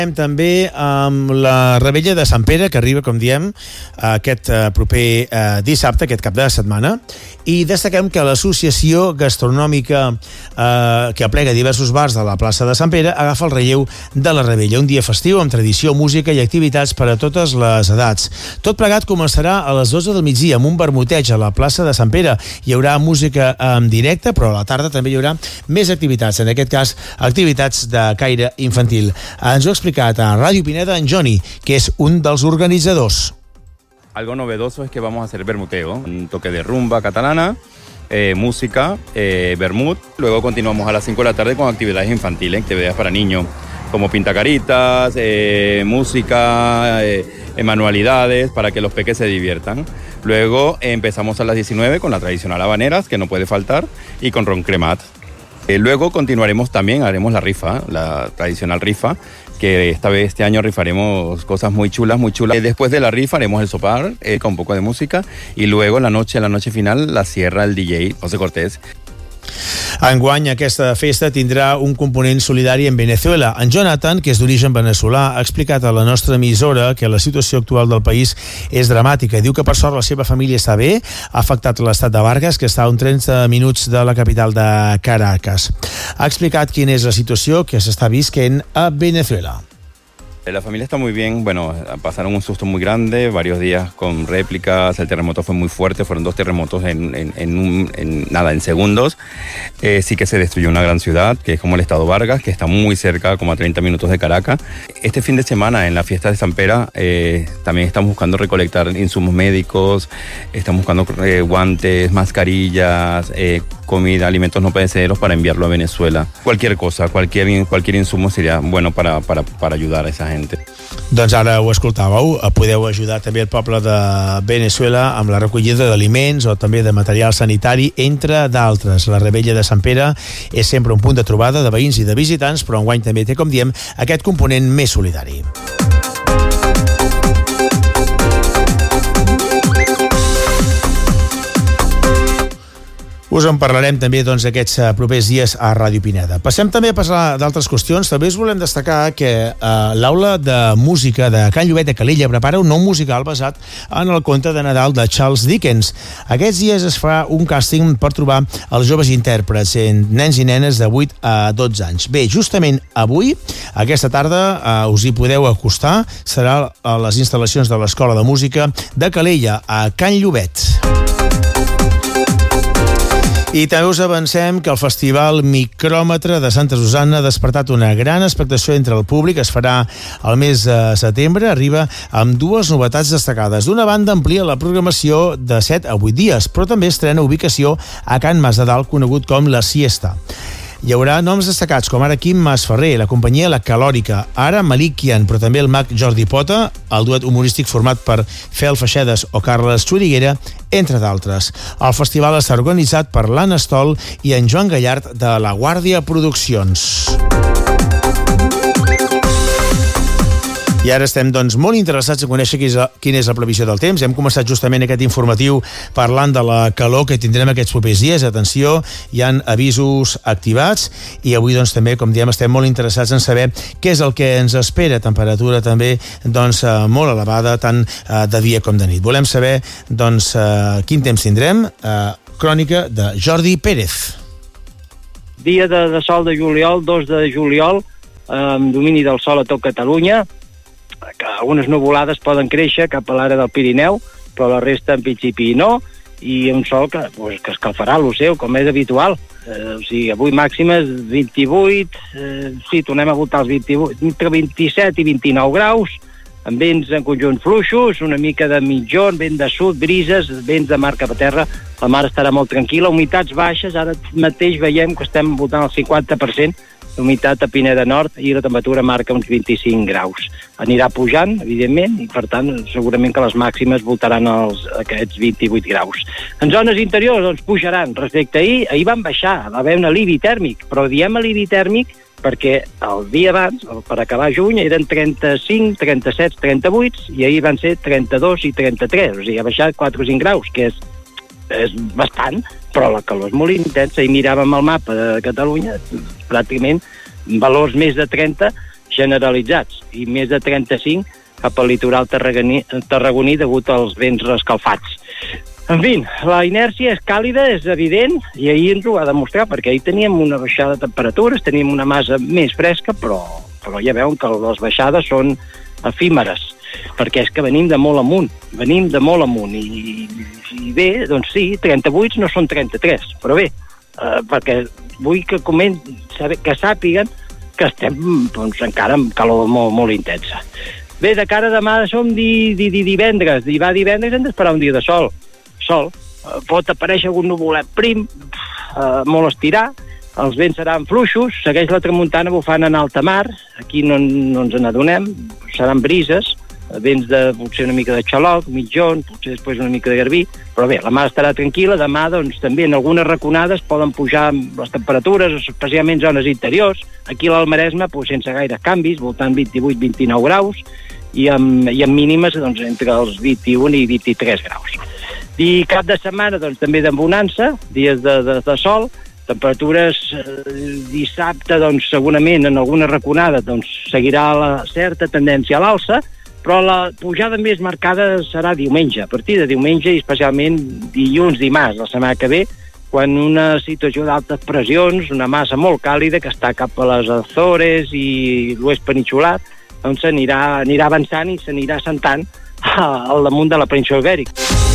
També amb la Revetlla de Sant Pere, que arriba, com diem, aquest proper dissabte, aquest cap de setmana, i destaquem que l'associació gastronòmica que aplega diversos bars de la plaça de Sant Pere agafa el relleu de la Revetlla, un dia festiu amb tradició, música i activitats per a totes les edats. Tot plegat començarà a les 12 del migdia amb un vermuteig a la plaça de Sant Pere. Hi haurà música en directe, però a la tarda també hi haurà més activitats, en aquest cas activitats de caire infantil. Ens ho explica a Ràdio Pineda en Johnny, que es un dels organitzadors. Algo novedoso es que vamos a hacer vermuteo, un toque de rumba catalana, música, vermut. Luego continuamos a las 5 de la tarde con actividades infantiles, actividades para niños, como pintacaritas, música, manualidades, para que los peques se diviertan. Luego empezamos a las 19 con la tradicional habaneras, que no puede faltar, y con ron cremat. Luego continuaremos también, haremos la rifa, la tradicional rifa, que este año rifaremos cosas muy chulas, muy chulas. Después de la rifa haremos el sopar con un poco de música y luego en la noche final la cierra el DJ José Cortés. Enguany aquesta festa tindrà un component solidari en Venezuela. En Jonathan, que és d'origen veneçolà, ha explicat a la nostra emissora que la situació actual del país és dramàtica. Diu que per sort la seva família està bé, ha afectat l'estat de Vargas, que està a uns 30 minuts de la capital de Caracas. Ha explicat quina és la situació que s'està visquent a Venezuela. La familia está muy bien, bueno, pasaron un susto muy grande, varios días con réplicas, el terremoto fue muy fuerte, fueron 2 terremotos en segundos. Sí que se destruyó una gran ciudad, que es como el estado Vargas, que está muy cerca, como a 30 minutos de Caracas. Este fin de semana, en la fiesta de San Pera, también estamos buscando recolectar insumos médicos, estamos buscando guantes, mascarillas, comida, alimentos no perecederos para enviarlo a Venezuela. Cualquier cosa, cualquier insumo sería bueno para ayudar a esa gente. Doncs ara ho escoltàveu, podeu ajudar també el poble de Venezuela amb la recollida d'aliments o també de material sanitari, entre d'altres. La Revetlla de Sant Pere és sempre un punt de trobada de veïns i de visitants, però enguany també té, com diem, aquest component més solidari. Us en parlarem també aquests propers dies a Ràdio Pineda. Passem també a parlar d'altres qüestions. També us volem destacar que l'Aula de Música de Can Llobet de Calella prepara un nou musical basat en el conte de Nadal de Charles Dickens. Aquests dies es fa un càsting per trobar els joves intèrprets, nens i nenes de 8 a 12 anys. Bé, justament avui, aquesta tarda, us hi podeu acostar. Serà a les instal·lacions de l'Escola de Música de Calella, a Can Llobet. I també us avancem que el Festival Micròmetre de Santa Susanna ha despertat una gran expectació entre el públic. Es farà al mes de setembre. Arriba amb 2 novetats destacades. D'una banda, amplia la programació de 7 a 8 dies, però també estrena ubicació a Can Masdedalt, conegut com La Siesta. Hi haurà noms destacats, com ara Quim Masferrer, la companyia La Calòrica, ara Malikian, però també el mag Jordi Pota, el duet humorístic format per Fel Feixedes o Carles Xuriguera, entre d'altres. El festival està organitzat per l'Anna Stoll i en Joan Gallard de La Guàrdia Produccions. I ara estem molt interessats a conèixer quina és la previsió del temps. Hem començat justament aquest informatiu parlant de la calor que tindrem aquests propers dies. Atenció, hi ha avisos activats i avui també, com diem, estem molt interessats en saber què és el que ens espera. Temperatura també molt elevada, tant de dia com de nit. Volem saber quin temps tindrem. Crònica de Jordi Pérez. Dia de sol de juliol, 2 de juliol, amb domini del sol a tot Catalunya. Algunes nuvolades poden créixer cap a l'àrea del Pirineu, però la resta en principi no, i un sol que escalfarà l'oceu, com és habitual. Avui màximes 28, tornem a voltar els 28, entre 27 i 29 graus, amb vents en conjunt fluixos, una mica de mitjón, vent de sud, brises, vents de mar cap a terra. La mar estarà molt tranquil·la, humitats baixes, ara mateix veiem que estem voltant el 50%, humitat a Pineda Nord, i la temperatura marca uns 25 graus. Anirà pujant, evidentment, i per tant segurament que les màximes voltaran aquests 28 graus. En zones interiors pujaran respecte a ahir van baixar, va haver un alivi tèrmic, però diem alivi tèrmic perquè el dia abans, per acabar juny, eren 35, 37, 38, i ahir van ser 32 i 33, o sigui, ha baixat 4 o 5 graus, que és bastant, però la calor és molt intensa. I miràvem el mapa de Catalunya, pràcticament valors més de 30, generalitzats, i més de 35 cap al litoral tarragoní degut als vents rescalfats. En fi, la inèrcia és càlida, és evident, i ahir ens ho va demostrar, perquè ahir teníem una baixada de temperatures, teníem una massa més fresca, però ja veuen que les baixades són efímeres, perquè és que venim de molt amunt, i bé, doncs sí, 38 no són 33, però bé, perquè vull que sàpiguen que estem encara amb calor molt intensa. Bé, de cara a demà som divendres, i va divendres hem d'esperar un dia de sol. Pot aparèixer algun nuvolet prim, molt estirar, els vents seran fluixos, segueix la tramuntana bufant en alta mar, aquí no ens n'adonem, seran brises, vents de potser una mica de xaloc, mitjón, potser després una mica de garbí, però bé, la mar estarà tranquil·la, demà doncs també en algunes raconades poden pujar les temperatures, especialment zones interiors, aquí a l'Almaresme sense gaires canvis, voltant 28-29 graus, i amb mínimes doncs, entre els 21 i 23 graus. I cap de setmana doncs, també d'embonança, dies de sol, temperatures dissabte doncs, segurament en alguna raconada doncs, seguirà la certa tendència a l'alça, però la pujada més marcada serà diumenge, a partir de diumenge i especialment dilluns, dimarts, la setmana que ve, quan una situació d'altes pressions, una massa molt càlida que està cap a les Azores i l'oest peninsular, doncs s'anirà avançant i s'anirà assentant al damunt de la península Ibèrica.